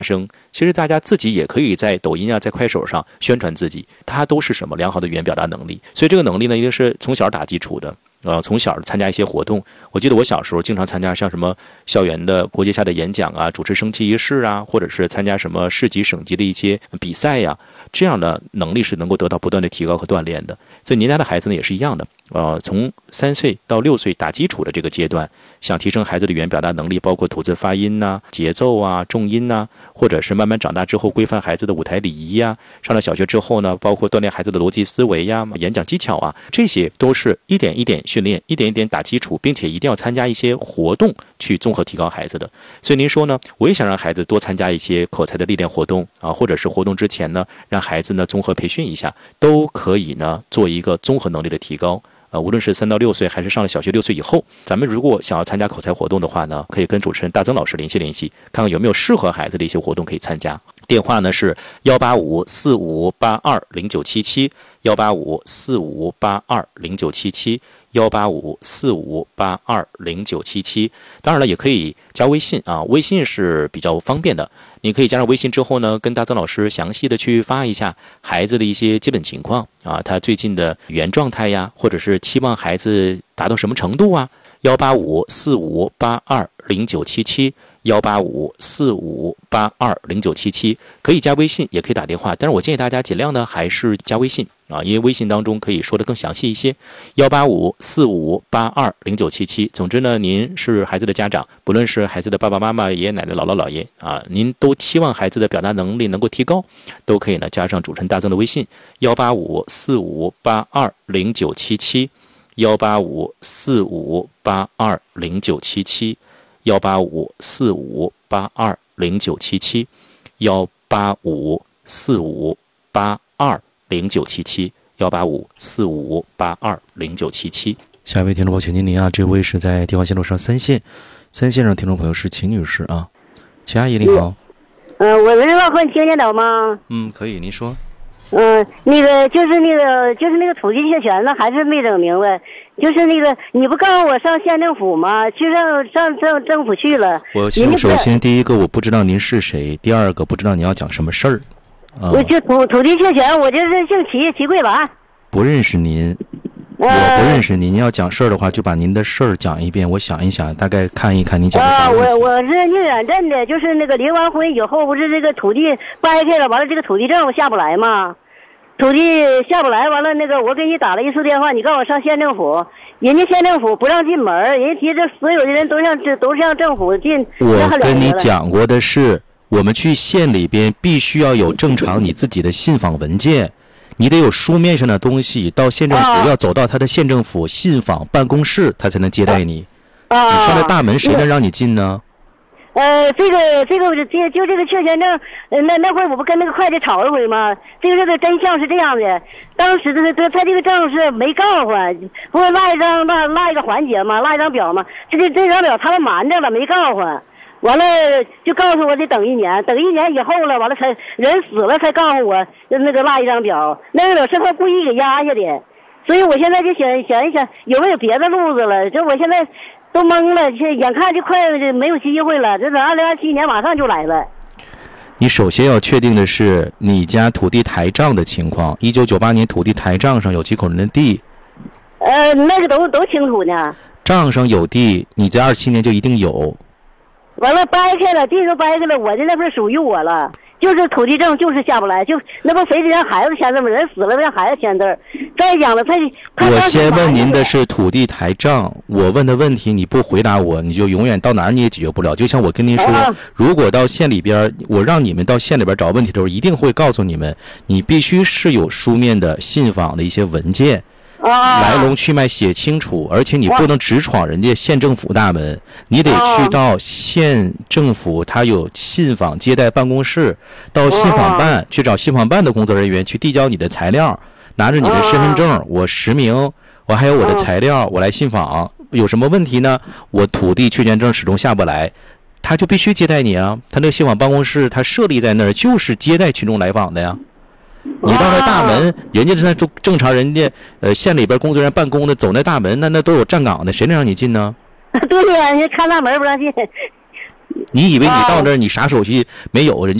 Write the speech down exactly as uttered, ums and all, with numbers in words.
生，其实大家自己也可以在抖音啊，在快手上宣传自己，它都是什么良好的语言表达能力。所以这个能力呢，一定是从小打基础的。呃，从小参加一些活动，我记得我小时候经常参加像什么校园的国际下的演讲啊，主持升旗仪式啊，或者是参加什么市级、省级的一些比赛呀、啊，这样的能力是能够得到不断的提高和锻炼的。所以您家的孩子呢也是一样的，呃，从三岁到六岁打基础的这个阶段，想提升孩子的语言表达能力，包括吐字发音呐、啊、节奏啊、重音呐、啊，或者是慢慢长大之后规范孩子的舞台礼仪呀、啊，上了小学之后呢，包括锻炼孩子的逻辑思维呀、演讲技巧啊，这些都是一点一点训练，一点一点打基础，并且一定要参加一些活动去综合提高孩子的。所以您说呢，我也想让孩子多参加一些口才的历练活动啊，或者是活动之前呢，让孩子呢综合培训一下，都可以呢做一个综合能力的提高。呃，无论是三到六岁，还是上了小学六岁以后，咱们如果想要参加口才活动的话呢，可以跟主持人大曾老师联系联系，看看有没有适合孩子的一些活动可以参加。电话呢是幺八五四五八二零九七七，幺八五四五八二零九七七，幺八五四五八二零九七七。当然了，也可以加微信啊，微信是比较方便的。你可以加上微信之后呢，跟大曾老师详细的去发一下孩子的一些基本情况啊，他最近的语言状态呀，或者是期望孩子达到什么程度啊。幺八五四五八二零九七七，幺八五四五八二零九七七，可以加微信，也可以打电话，但是我建议大家尽量呢还是加微信啊，因为微信当中可以说的更详细一些。幺八五四五八二零九七七。总之呢，您是孩子的家长，不论是孩子的爸爸妈妈、爷爷奶奶、姥姥姥爷啊，您都期望孩子的表达能力能够提高，都可以呢加上主持人大曾的微信幺八五四五八二零九七七，幺八五四五八二零九七七，幺八五四五八二零九七七，幺八五四五八二零九七七，幺八五四五八二零九七七。下一位听众朋友，请您您啊，这位是在电话线路上三线，三线上听众朋友是秦女士啊，秦阿姨你好。 嗯、呃，我这话会听见到吗？ 嗯，可以，您说。 嗯，那个就是那个就是那个土地确权呢，还是没整明白。就是那个，你不告诉我上县政府吗？去上上政政府去了。 我首先第一个我不知道您是谁，第二个不知道你要讲什么事儿。啊、 我就土土地确权，我就是姓齐，齐桂兰。 不认识您，我不认识您。您要讲事儿的话，就把您的事儿讲一遍，我想一想，大概看一看您讲的啥问题。 啊，我我是宁远镇的，就是那个离完婚以后，不是这个土地掰开了，完了这个土地证下不来吗？土地下不来，完了那个我给你打了一次电话，你告诉我上县政府，人家县政府不让进门，人家提着所有的人都向这都向政府进。 我跟你讲过的是，我们去县里边必须要有正常你自己的信访文件，你得有书面上的东西，到县政府要走到他的县政府信访办公室，他才能接待你。 啊， 你上了大门，谁能让你进呢？ 呃，这个这个就就这个确权证，呃，那那会我不跟那个会计吵一回吗？这个这个真相是这样的，当时的他他这个证是没告诉，不是落一张落落一个环节吗？落一张表吗？这个这张表他们瞒着了，没告诉，完了就告诉我得等一年，等一年以后了，完了才人死了才告诉我那个落一张表，那个表是他故意给压下的，所以我现在就想想一想有没有别的路子了，就我现在。都懵了，这眼看就快没有机会了。这等二零二七年马上就来了。 你首先要确定的是你家土地台账的情况。一九九八年土地台账上有几口人的地？ 呃，那个都都清楚呢。 账上有地，你在二七年就一定有。 完了掰开了，地都掰开了，我的那份属于我了。就是土地证就是下不来，就那不非得让孩子签字吗？人死了让孩子签字。再讲了，他我先问您的是土地台账，我问的问题你不回答我，你就永远到哪儿你也解决不了。就像我跟您说，啊、如果到县里边，我让你们到县里边找问题的时候，一定会告诉你们，你必须是有书面的信访的一些文件。 啊、 来龙去脉写清楚，而且你不能直闯人家县政府大门，你得去到县政府，他有信访接待办公室，到信访办、啊、去找信访办的工作人员去递交你的材料，拿着你的身份证，啊、我实名，我还有我的材料，啊、我来信访，有什么问题呢？我土地确权证始终下不来，他就必须接待你啊！他那个信访办公室，他设立在那儿，就是接待群众来访的呀。你到那大门，人家那正常，人家呃县里边工作人员办公的，走那大门，那那都有站岗的，谁能让你进呢？ 对呀，你看大门不让进。 你以为你到那儿你啥手续没有，人家